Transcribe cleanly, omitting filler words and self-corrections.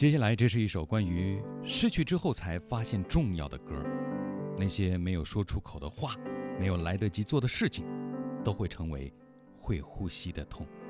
接下来，这是一首关于失去之后才发现重要的歌。那些没有说出口的话，没有来得及做的事情，都会成为会呼吸的痛。